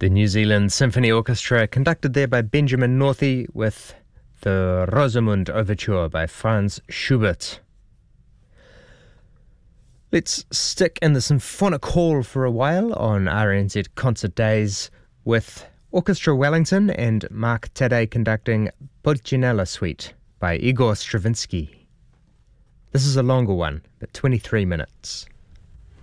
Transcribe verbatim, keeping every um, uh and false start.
The New Zealand Symphony Orchestra, conducted there by Benjamin Northey, with the Rosamund Overture by Franz Schubert. Let's stick in the symphonic hall for a while on R N Z Concert Days with Orchestra Wellington and Mark Tadei conducting Pulcinella Suite by Igor Stravinsky. This is a longer one, but twenty-three minutes.